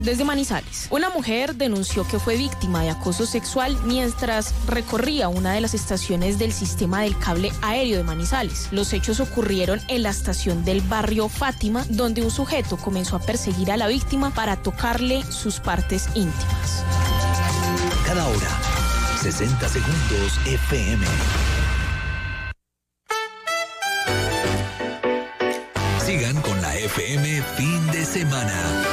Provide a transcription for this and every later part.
Desde Manizales, una mujer denunció que fue víctima de acoso sexual mientras recorría una de las estaciones del sistema del cable aéreo de Manizales. Los hechos ocurrieron en la estación del barrio Fátima, donde un sujeto comenzó a perseguir a la víctima para tocarle sus partes íntimas. Cada hora, 60 segundos FM. Sigan con la FM fin de semana.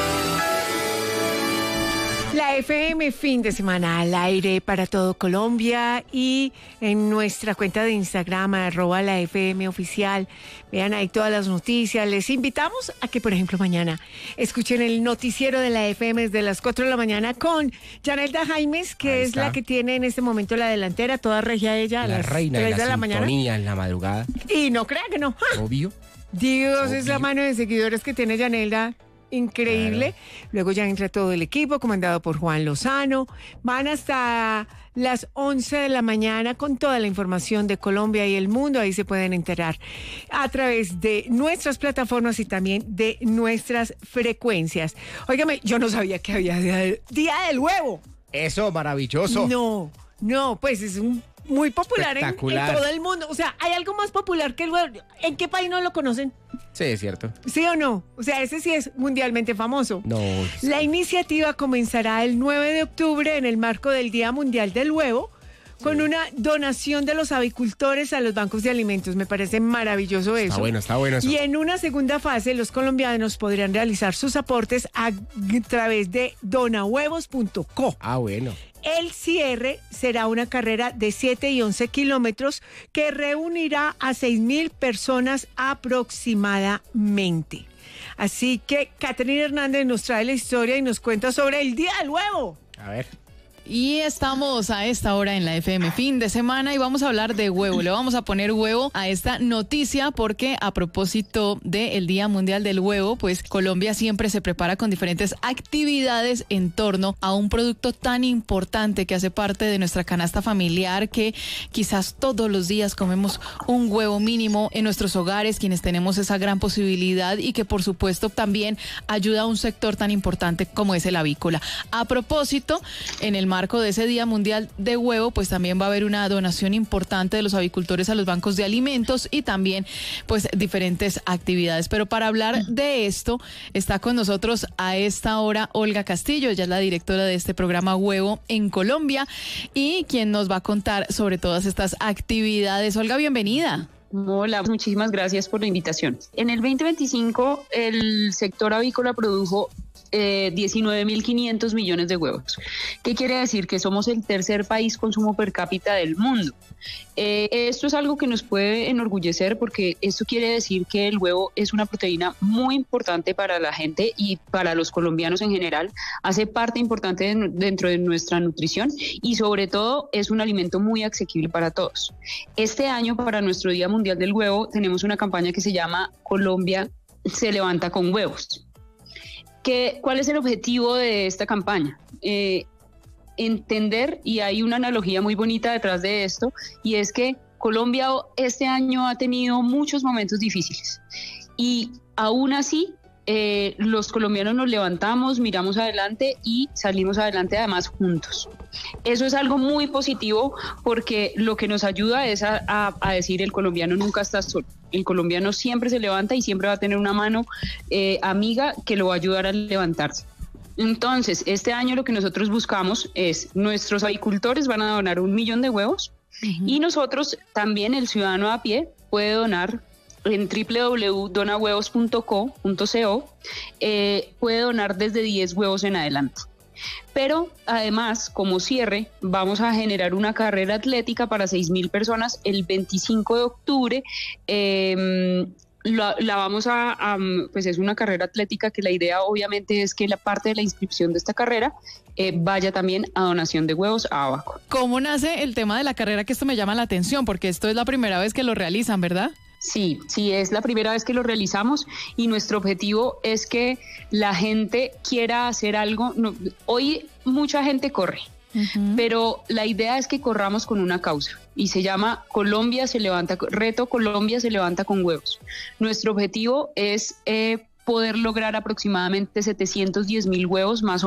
La FM fin de semana al aire para todo Colombia y en nuestra cuenta de Instagram, @la FM oficial. Vean ahí todas las noticias. Les invitamos a que, por ejemplo, mañana escuchen el noticiero de la FM desde las 4 de la mañana con Yanelda Jaimes, que es la que tiene en este momento la delantera, toda regia ella, la a las reina 3 de la mañana. sintonía en la madrugada. Y no crea que no. Obvio. Dios, Obvio. es la mano de seguidores que tiene Yanelda. Increíble. Claro. Luego ya entra todo el equipo comandado por Juan Lozano. Van hasta las 11 de la mañana con toda la información de Colombia y el mundo. Ahí se pueden enterar a través de nuestras plataformas y también de nuestras frecuencias. Óigame, yo no sabía que había Día del Huevo. Eso, maravilloso. No, pues es muy popular en todo el mundo. O sea, ¿hay algo más popular que el huevo? ¿En qué país no lo conocen? Sí, es cierto. ¿Sí o no? O sea, ese sí es mundialmente famoso. No. La iniciativa comenzará el 9 de octubre en el marco del Día Mundial del Huevo, con una donación de los avicultores a los bancos de alimentos. Me parece maravilloso eso. Está bueno eso. Y en una segunda fase, los colombianos podrían realizar sus aportes a través de donahuevos.co. Bueno. El cierre será una carrera de 7 y 11 kilómetros que reunirá a 6,000 personas aproximadamente. Así que Catherine Hernández nos trae la historia y nos cuenta sobre el Día del Huevo. A ver. Y estamos a esta hora en la FM fin de semana y vamos a hablar de huevo. Le vamos a poner huevo a esta noticia porque a propósito del Día Mundial del Huevo, pues Colombia siempre se prepara con diferentes actividades en torno a un producto tan importante que hace parte de nuestra canasta familiar, que quizás todos los días comemos un huevo mínimo en nuestros hogares, quienes tenemos esa gran posibilidad, y que por supuesto también ayuda a un sector tan importante como es el avícola. A propósito, en el marco de ese Día Mundial de Huevo, pues también va a haber una donación importante de los avicultores a los bancos de alimentos y también pues diferentes actividades. Pero para hablar de esto está con nosotros a esta hora Olga Castillo. Ella es la directora de este programa Huevo en Colombia y quien nos va a contar sobre todas estas actividades. Olga, bienvenida. Hola, muchísimas gracias por la invitación. En el 2025 el sector avícola produjo 19.500 millones de huevos. ¿Qué quiere decir? Que somos el tercer país consumo per cápita del mundo. Esto es algo que nos puede enorgullecer porque esto quiere decir que el huevo es una proteína muy importante para la gente y para los colombianos en general. Hace parte importante dentro de nuestra nutrición y sobre todo es un alimento muy asequible para todos. Este año, para nuestro Día Mundial del Huevo, tenemos una campaña que se llama Colombia se levanta con huevos. ¿Cuál es el objetivo de esta campaña? Entender, y hay una analogía muy bonita detrás de esto, y es que Colombia este año ha tenido muchos momentos difíciles y aún así los colombianos nos levantamos, miramos adelante y salimos adelante además juntos. Eso es algo muy positivo porque lo que nos ayuda es a decir el colombiano nunca está solo. El colombiano siempre se levanta y siempre va a tener una mano amiga que lo va a ayudar a levantarse. Entonces, este año lo que nosotros buscamos es, nuestros avicultores van a donar 1 millón de huevos y nosotros también, el ciudadano a pie, puede donar en www.donahuevos.co, puede donar desde 10 huevos en adelante. Pero además, como cierre, vamos a generar una carrera atlética para 6,000 personas el 25 de octubre. La vamos pues es una carrera atlética que la idea obviamente es que la parte de la inscripción de esta carrera vaya también a donación de huevos a Abaco. ¿Cómo nace el tema de la carrera? Que esto me llama la atención porque esto es la primera vez que lo realizan, ¿verdad? Sí, es la primera vez que lo realizamos y nuestro objetivo es que la gente quiera hacer algo. Hoy mucha gente corre, pero la idea es que corramos con una causa y se llama Reto Colombia se levanta con huevos. Nuestro objetivo es poder lograr aproximadamente 710.000 huevos más o